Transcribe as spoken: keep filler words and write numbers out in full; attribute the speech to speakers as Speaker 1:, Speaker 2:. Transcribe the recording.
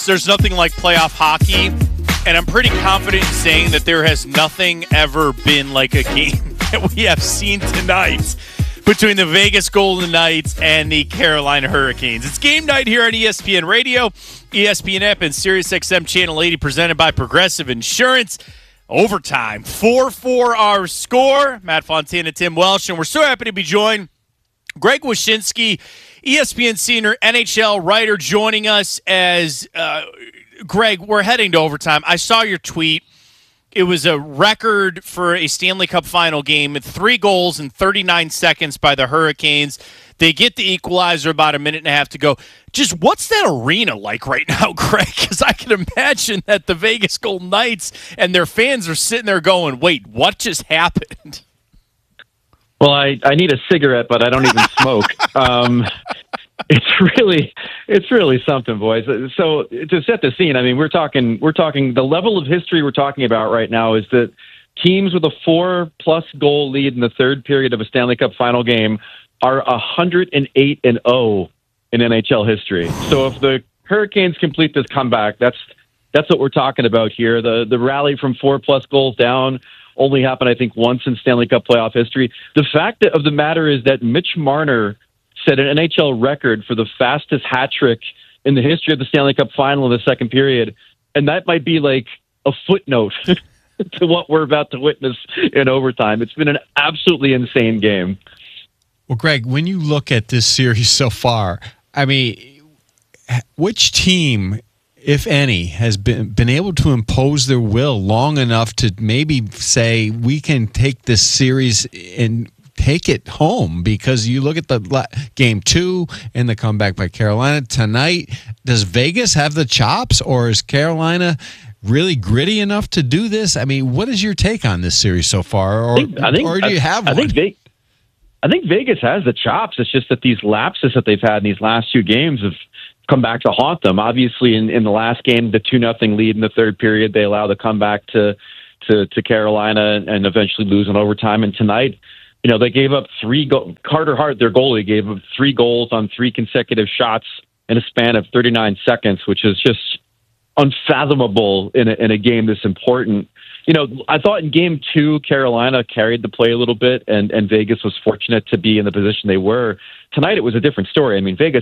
Speaker 1: There's nothing like playoff hockey, and I'm pretty confident in saying that there has nothing ever been like a game that we have seen tonight between the Vegas Golden Knights and the Carolina Hurricanes. It's game night here on E S P N Radio, E S P N app, and SiriusXM Channel eighty, presented by Progressive Insurance. Overtime, four four our score. Matt Fontana, Tim Welsh, and we're so happy to be joined. Greg Wyshynski, E S P N senior N H L writer, joining us as, uh, Greg, we're heading to overtime. I saw your tweet. It was a record for a Stanley Cup final game. Three goals in thirty-nine seconds by the Hurricanes. They get the equalizer about a minute and a half to go. Just what's that arena like right now, Greg? Because I can imagine that the Vegas Golden Knights and their fans are sitting there going, wait, what just happened?
Speaker 2: Well, I, I need a cigarette, but I don't even smoke. Um, it's really, it's really something, boys. So to set the scene, I mean, we're talking, we're talking, the level of history we're talking about right now is that teams with a four plus goal lead in the third period of a Stanley Cup final game are one hundred eight and oh in N H L history. So if the Hurricanes complete this comeback, that's, that's what we're talking about here. The, the rally from four plus goals down only happened, I think, once in Stanley Cup playoff history. The fact of the matter is that Mitch Marner set an N H L record for the fastest hat trick in the history of the Stanley Cup final in the second period, and that might be like a footnote to what we're about to witness in overtime. It's been an absolutely insane game.
Speaker 3: Well, Greg, when you look at this series so far, I mean, which team, if any, has been been able to impose their will long enough to maybe say we can take this series and take it home? Because you look at the game two and the comeback by Carolina tonight. Does Vegas have the chops, or is Carolina really gritty enough to do this? I mean, what is your take on this series so far, or,
Speaker 2: I think, I think,
Speaker 3: or do you have
Speaker 2: I,
Speaker 3: one?
Speaker 2: I think Vegas, I think Vegas has the chops. It's just that these lapses that they've had in these last two games have come back to haunt them. Obviously, in, in the last game, the two nothing lead in the third period, they allow the comeback to to, to Carolina and, and eventually lose in overtime. And tonight, you know, they gave up three go- Carter Hart, their goalie, gave up three goals on three consecutive shots in a span of thirty-nine seconds, which is just unfathomable in a, in a game this important. You know, I thought in game two, Carolina carried the play a little bit, and, and Vegas was fortunate to be in the position they were. Tonight, it was a different story. I mean, Vegas